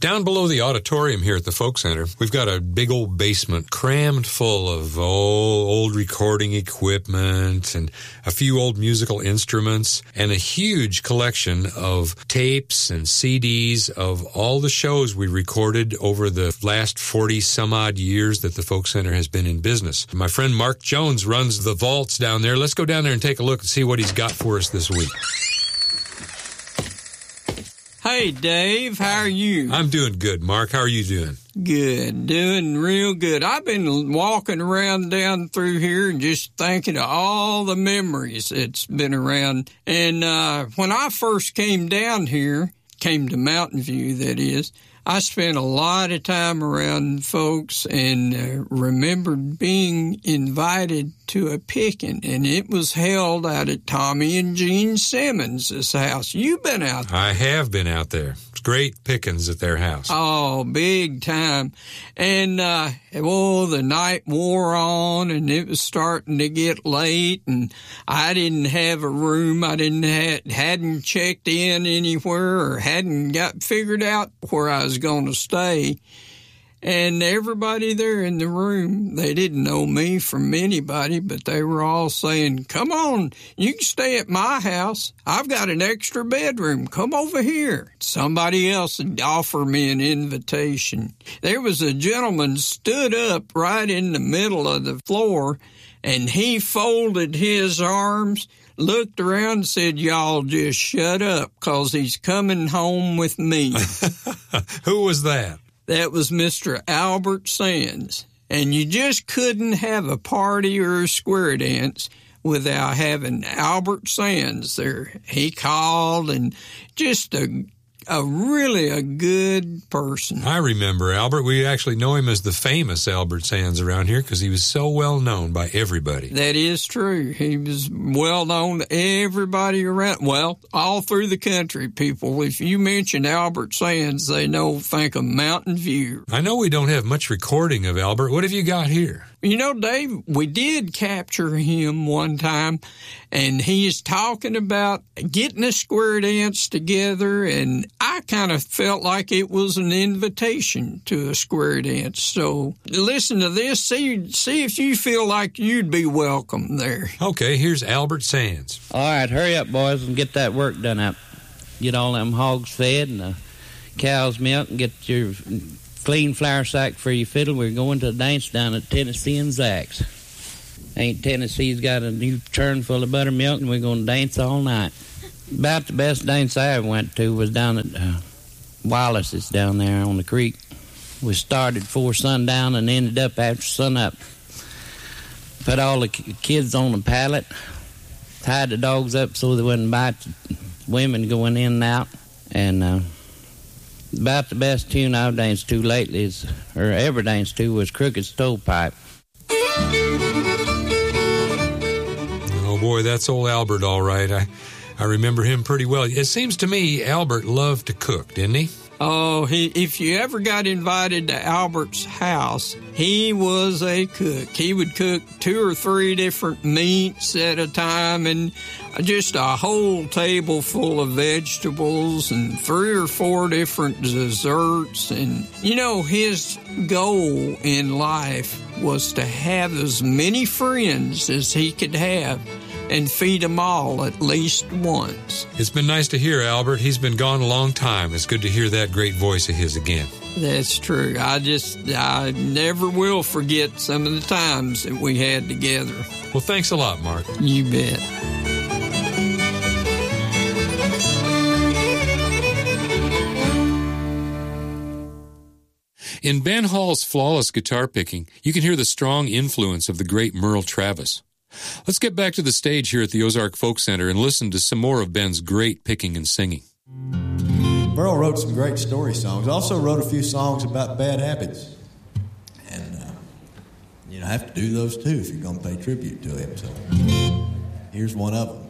Down below the auditorium here at the Folk Center, we've got a big old basement crammed full of old recording equipment and a few old musical instruments and a huge collection of tapes and CDs of all the shows we recorded over the last 40-some-odd years that the Folk Center has been in business. My friend Mark Jones runs the vaults down there. Let's go down there and take a look and see what he's got for us this week. Hey, Dave, how are you? I'm doing good, Mark. How are you doing? Good, doing real good. I've been walking around down through here and just thinking of all the memories that's been around. And when I first came down here, came to Mountain View, that is, I spent a lot of time around folks and remembered being invited to a picking, and it was held out at Tommy and Jean Simmons' house. You've been out there. I have been out there. It's great pickings at their house. Oh, big time. And, the night wore on, and it was starting to get late, and I didn't have a room. I hadn't checked in anywhere or hadn't got figured out where I was going to stay. And everybody there in the room, they didn't know me from anybody, but they were all saying, come on, you can stay at my house. I've got an extra bedroom. Come over here. Somebody else would offer me an invitation. There was a gentleman stood up right in the middle of the floor, and he folded his arms, looked around and said, y'all just shut up, 'cause he's coming home with me. Who was that? That was Mr. Albert Sands. And you just couldn't have a party or a square dance without having Albert Sands there. He called, and just a really good person. I remember Albert. We actually know him as the famous Albert Sands around here because he was so well known by everybody. That is true. He was well known to everybody around. Well, all through the country, people. If you mention Albert Sands, they think of Mountain View. I know we don't have much recording of Albert. What have you got here? You know, Dave, we did capture him one time, and he's talking about getting a square dance together, and I kind of felt like it was an invitation to a square dance. So listen to this, see if you feel like you'd be welcome there. Okay, here's Albert Sands. All right, hurry up, boys, and get that work done up. Get all them hogs fed and the cows milked, and get your clean flour sack for your fiddle. We're going to a dance down at Tennessee and Zach's. Tennessee's got a new churn full of buttermilk, and we're going to dance all night. About the best dance I ever went to was down at Wallace's down there on the creek. We started before sundown and ended up after sunup. Put all the kids on the pallet, tied the dogs up so they wouldn't bite the women going in and out, and about the best tune I've danced to lately or ever danced to was Crooked Stovepipe. Oh, boy, that's old Albert, all right. I remember him pretty well. It seems to me Albert loved to cook, didn't he? Oh, if you ever got invited to Albert's house, he was a cook. He would cook 2 or 3 different meats at a time and just a whole table full of vegetables and 3 or 4 different desserts. And, you know, his goal in life was to have as many friends as he could have and feed them all at least once. It's been nice to hear Albert. He's been gone a long time. It's good to hear that great voice of his again. That's true. I never will forget some of the times that we had together. Well, thanks a lot, Mark. You bet. In Ben Hall's flawless guitar picking, you can hear the strong influence of the great Merle Travis. Let's get back to the stage here at the Ozark Folk Center and listen to some more of Ben's great picking and singing. Merle wrote some great story songs. Also wrote a few songs about bad habits. And, you have to do those too if you're going to pay tribute to him. So here's one of them.